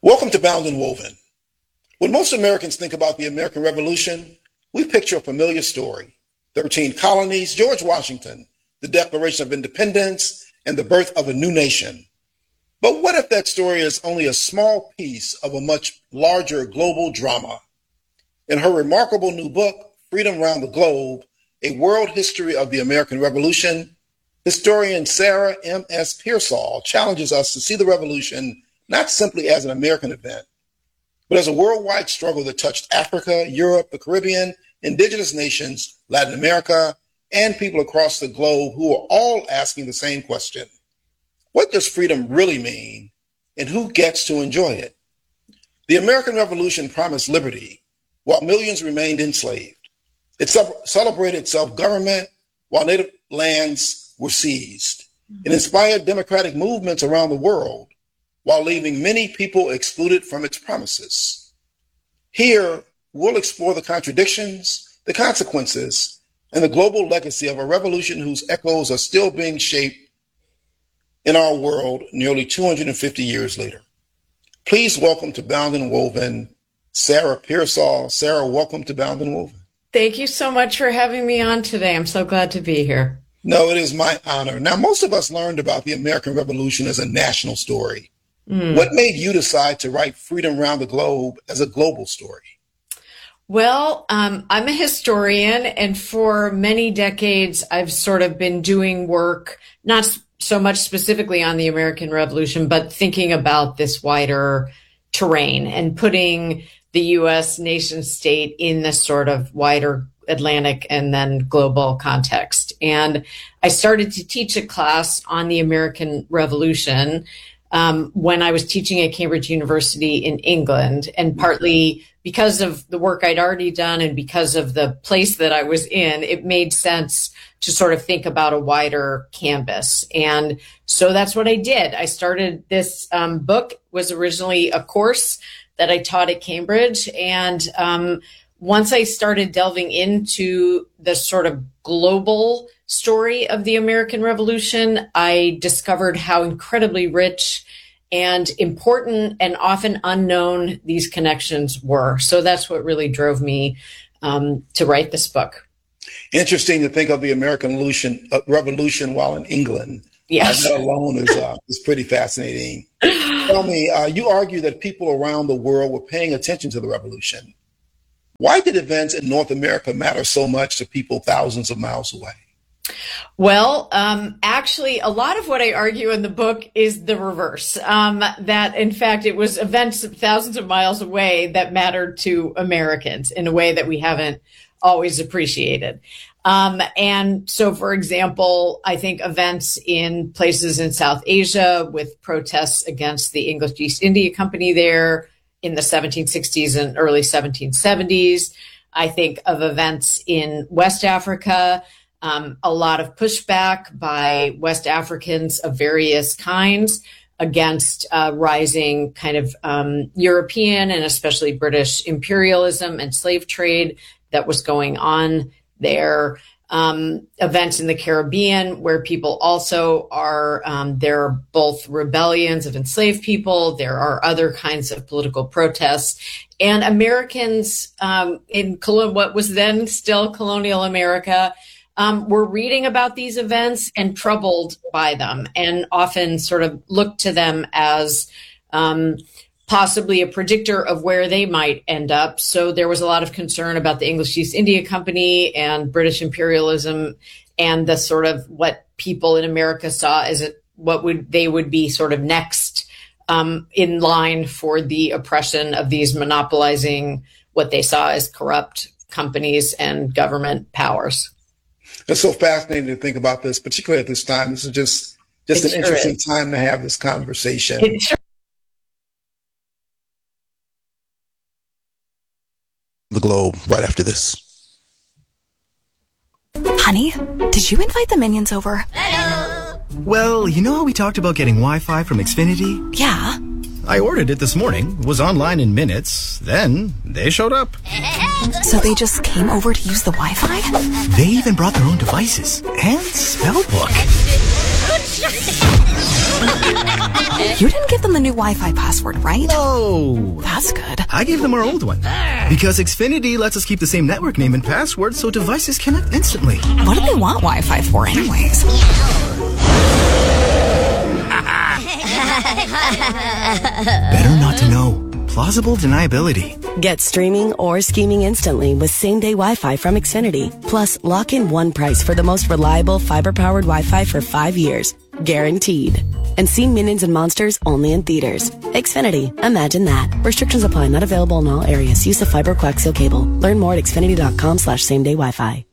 Welcome to Bound and Woven. When most Americans think about the American Revolution, we picture a familiar story. 13 colonies, George Washington, the Declaration of Independence, and the birth of a new nation. But what if that story is only a small piece of a much larger global drama? In her remarkable new book, Freedom Round the Globe, A World History of the American Revolution, historian Sarah M.S. Pearsall challenges us to see the revolution not simply as an American event, but as a worldwide struggle that touched Africa, Europe, the Caribbean, indigenous nations, Latin America, and people across the globe who are all asking the same question. What does freedom really mean, and who gets to enjoy it? The American Revolution promised liberty, while millions remained enslaved. It celebrated self-government, while native lands were seized. It inspired democratic movements around the world, while leaving many people excluded from its promises. Here, we'll explore the contradictions, the consequences, and the global legacy of a revolution whose echoes are still being shaped in our world nearly 250 years later. Please welcome to Bound and Woven, Sarah Pearsall. Sarah, welcome to Bound and Woven. Thank you so much for having me on today. I'm so glad to be here. No, it is my honor. Now, most of us learned about the American Revolution as a national story. What made you decide to write Freedom Round the Globe as a global story? Well, I'm a historian, and for many decades, I've sort of been doing work, not so much specifically on the American Revolution, but thinking about this wider terrain and putting the U.S. nation state in this sort of wider Atlantic and then global context. And I started to teach a class on the American Revolution when I was teaching at Cambridge University in England, and partly because of the work I'd already done and because of the place that I was in, it made sense to sort of think about a wider canvas. And so that's what I did. I started this book, was originally a course that I taught at Cambridge. And once I started delving into the sort of global story of the American Revolution, I discovered how incredibly rich and important and often unknown these connections were. So that's what really drove me to write this book. Interesting to think of the American Revolution while in England. Yes. That alone is pretty fascinating. Tell me, you argue that people around the world were paying attention to the revolution. Why did events in North America matter so much to people thousands of miles away? Well, actually, a lot of what I argue in the book is the reverse, that in fact, it was events thousands of miles away that mattered to Americans in a way that we haven't always appreciated. And so, for example, I think events in places in South Asia with protests against the English East India Company there in the 1760s and early 1770s. I think of events in West Africa, a lot of pushback by West Africans of various kinds against rising kind of European and especially British imperialism and slave trade that was going on there. Events in the Caribbean where people also are, there are both rebellions of enslaved people. There are other kinds of political protests. And Americans in what was then still colonial America were reading about these events and troubled by them, and often sort of looked to them as possibly a predictor of where they might end up. So there was a lot of concern about the English East India Company and British imperialism and the sort of what people in America saw as they would be sort of next in line for the oppression of these monopolizing what they saw as corrupt companies and government powers. It's so fascinating to think about this, particularly at this time. This is just an interesting time to have this conversation. The Globe right after this. Honey, did you invite the minions over? Hello. Well, you know how we talked about getting Wi-Fi from Xfinity? Yeah. I ordered it this morning, was online in minutes, then they showed up. So they just came over to use the Wi-Fi? They even brought their own devices and spell book. You didn't give them the new Wi-Fi password, right? No! That's good. I gave them our old one. Because Xfinity lets us keep the same network name and password so devices connect instantly. What do they want Wi-Fi for anyways? Better not to know. Plausible deniability. Get streaming or scheming instantly with same-day Wi-Fi from Xfinity. Plus, lock in one price for the most reliable fiber-powered Wi-Fi for 5 years. Guaranteed. And see Minions and Monsters only in theaters. Xfinity. Imagine that. Restrictions apply. Not available in all areas. Use of fiber coaxial cable. Learn more at xfinity.com/same-day Wi-Fi.